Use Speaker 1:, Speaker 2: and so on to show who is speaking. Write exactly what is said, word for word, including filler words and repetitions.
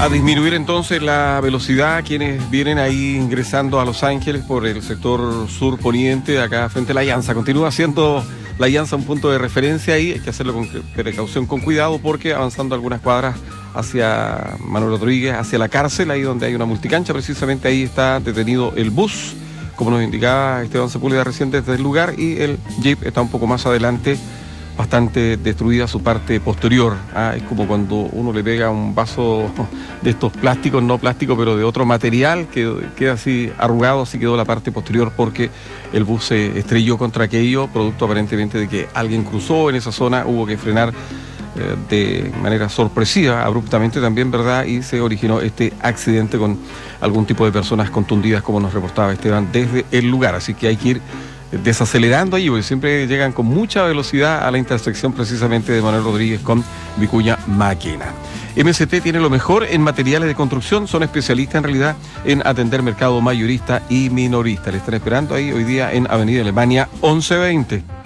Speaker 1: A disminuir entonces la velocidad quienes vienen ahí ingresando a Los Ángeles por el sector sur poniente, acá frente a la Llanza. Continúa siendo la Llanza un punto de referencia ahí, hay que hacerlo con precaución, con cuidado, porque avanzando algunas cuadras hacia Manuel Rodríguez, hacia la cárcel, ahí donde hay una multicancha, precisamente ahí está detenido el bus, como nos indicaba Esteban Sepúlveda recién desde el lugar, y el Jeep está un poco más adelante, bastante destruida su parte posterior. Ah, es como cuando uno le pega un vaso de estos plásticos, no plástico, pero de otro material, que queda así arrugado, así quedó la parte posterior porque el bus se estrelló contra aquello, producto aparentemente de que alguien cruzó en esa zona, hubo que frenar eh, de manera sorpresiva, abruptamente también, ¿verdad? Y se originó este accidente con algún tipo de personas contundidas, como nos reportaba Esteban desde el lugar. Así que hay que ir desacelerando ahí, porque siempre llegan con mucha velocidad a la intersección precisamente de Manuel Rodríguez con Vicuña Maquena. M S T tiene lo mejor en materiales de construcción, son especialistas en realidad en atender mercado mayorista y minorista. Le están esperando ahí hoy día en Avenida Alemania once veinte.